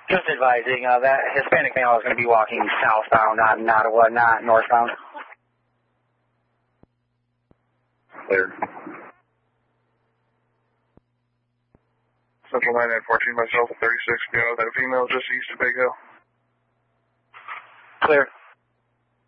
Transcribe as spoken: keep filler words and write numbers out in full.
Just advising, uh, that Hispanic male is going to be walking southbound, not in Ottawa, not northbound. Clear. Central nine nine fourteen, myself at thirty-six, go. That female just east of Big Hill. Clear.